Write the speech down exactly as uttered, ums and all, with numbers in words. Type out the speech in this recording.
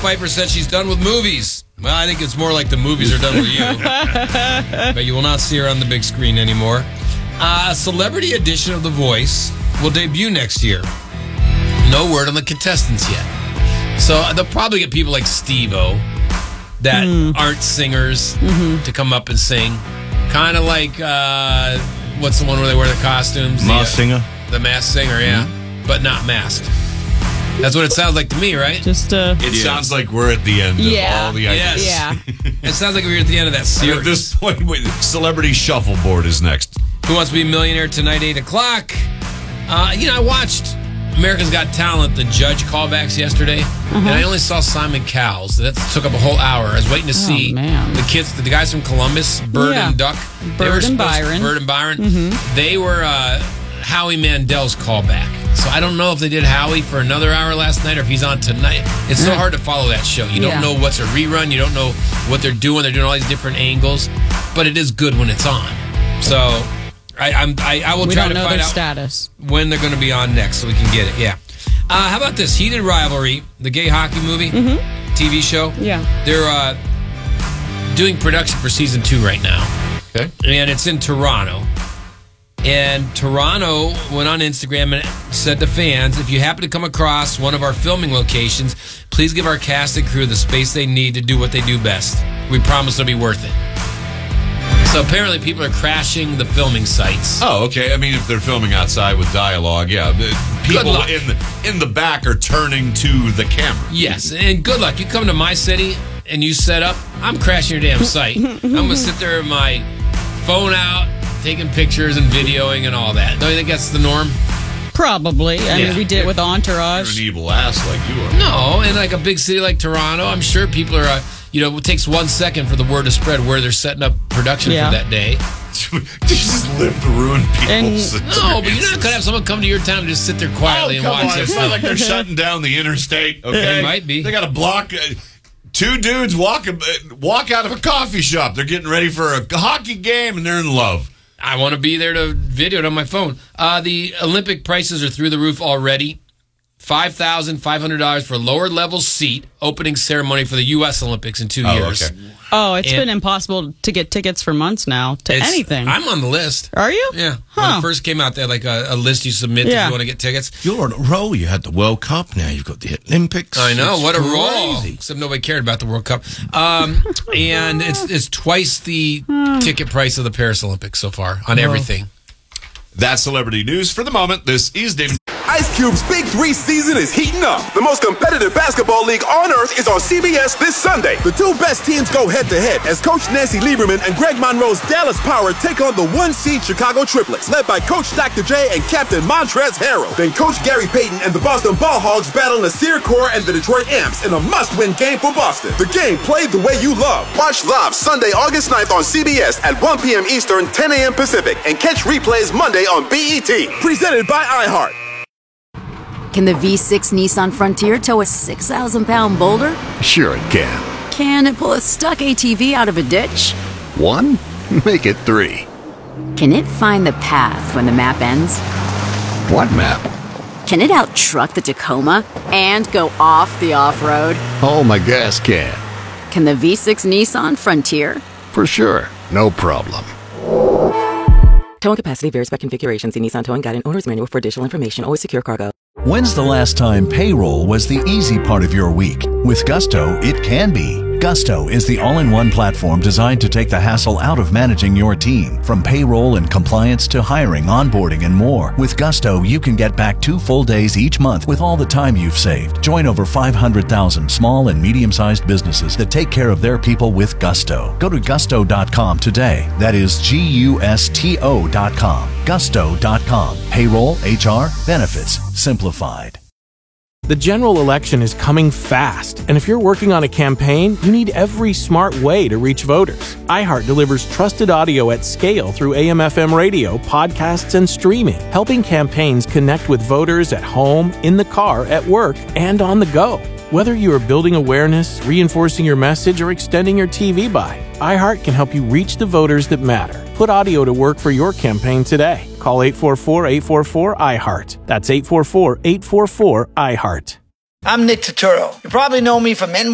Pfeiffer said she's done with movies. Well, I think it's more like the movies are done with you. But you will not see her on the big screen anymore. Uh, a celebrity edition of The Voice will debut next year. No word on the contestants yet. So they'll probably get people like Steve-O that mm. aren't singers mm-hmm. to come up and sing. Kind of like, uh, what's the one where they wear the costumes? Masked Singer. The Masked Singer, yeah. Mm-hmm. But not masked. That's what it sounds like to me, right? Just uh, It yeah. sounds like we're at the end yeah. of all the ideas. Yes. Yeah. It sounds like we're at the end of that series. And at this point, wait, Celebrity Shuffleboard is next. Who Wants to Be a Millionaire tonight, eight o'clock. Uh, you know, I watched America's Got Talent, the judge callbacks yesterday, uh-huh. and I only saw Simon Cowell. That took up a whole hour. I was waiting to oh, see man. the kids, the guys from Columbus, Bird yeah. and Duck. Bird and Byron. Bird and Byron. Mm-hmm. They were uh, Howie Mandel's callback. So I don't know if they did Howie for another hour last night or if he's on tonight. It's so hard to follow that show. You yeah. don't know what's a rerun. You don't know what they're doing. They're doing all these different angles. But it is good when it's on. So I, I'm, I, I will we try don't to know find their out status. when they're going to be on next so we can get it. Yeah. Uh, how about this? Heated Rivalry, the gay hockey movie, mm-hmm. T V show. Yeah. They're uh, doing production for season two right now. Okay. And it's in Toronto. And Toronto went on Instagram and said to fans, if you happen to come across one of our filming locations, please give our cast and crew the space they need to do what they do best. We promise it'll be worth it. So apparently people are crashing the filming sites. Oh, okay. I mean, if they're filming outside with dialogue, yeah. People in the, in the back are turning to the camera. Yes, and good luck. You come to my city and you set up, I'm crashing your damn site. I'm going to sit there with my phone out, taking pictures and videoing and all that. Don't you think that's the norm? Probably. I Yeah. mean, we did it with Entourage. You're an evil ass like you are. No, in like a big city like Toronto, I'm sure people are, uh, you know, it takes one second for the word to spread where they're setting up production Yeah. for that day. just live to ruin people's And- No, but you're not going to have someone come to your town and just sit there quietly Oh, and come watch on. it. It's not like they're shutting down the interstate, okay? It might be. They got to block... Uh, two dudes walk, uh, walk out of a coffee shop. They're getting ready for a hockey game, and they're in love. I want to be there to video it on my phone. Uh, the Olympic prices are through the roof already. five thousand five hundred dollars for a lower level seat, opening ceremony for the U S Olympics in two Oh, years. okay. Oh, it's And- been impossible to get tickets for months now to It's- anything. I'm on the list. Are you? Yeah. When Huh. it first came out, they had like a, a list you submit Yeah. if you want to get tickets. You're on a roll. You had the World Cup. Now you've got the Olympics. I know, It's what a roll. crazy. Except nobody cared about the World Cup. Um, and it's it's twice the ticket price of the Paris Olympics so far on everything. That's celebrity news for the moment. This is David. Ice Cube's Big Three season is heating up. The most competitive basketball league on earth is on C B S this Sunday. The two best teams go head-to-head as Coach Nancy Lieberman and Greg Monroe's Dallas Power take on the one-seed Chicago Triplets, led by Coach Doctor J and Captain Montrezl Harrell. Then Coach Gary Payton and the Boston Ball Hogs battle Nasir Kaur and the Detroit Amps in a must-win game for Boston. The game played the way you love. Watch live Sunday, August ninth on C B S at one p.m. Eastern, ten a.m. Pacific, and catch replays Monday on B E T. Presented by iHeart. Can the V six Nissan Frontier tow a six thousand pound boulder? Sure it can. Can it pull a stuck A T V out of a ditch? One? Make it three. Can it find the path when the map ends? What map? Can it out-truck the Tacoma and go off the off-road? Oh, my gas can. Can the V six Nissan Frontier? For sure. No problem. Towing capacity varies by configuration. See Nissan Towing Guide and Owner's Manual for additional information. Always secure cargo. When's the last time payroll was the easy part of your week? With Gusto, it can be. Gusto is the all-in-one platform designed to take the hassle out of managing your team. From payroll and compliance to hiring, onboarding, and more. With Gusto, you can get back two full days each month with all the time you've saved. Join over five hundred thousand small and medium-sized businesses that take care of their people with Gusto. Go to gusto dot com today. That is G U S T O dot com. gusto dot com. Payroll, H R, benefits, simplified. The general election is coming fast, and if you're working on a campaign, you need every smart way to reach voters. iHeart delivers trusted audio at scale through A M F M radio, podcasts, and streaming, helping campaigns connect with voters at home, in the car, at work, and on the go. Whether you are building awareness, reinforcing your message, or extending your T V buy, iHeart can help you reach the voters that matter. Put audio to work for your campaign today. Call eight four four, eight four four, I heart. That's eight four four, eight four four, I heart. I'm Nick Turturro. You probably know me from N